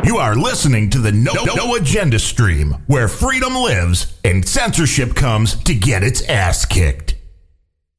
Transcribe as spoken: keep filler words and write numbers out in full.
You are listening to the No, no Agenda stream, where freedom lives and censorship comes to get its ass kicked.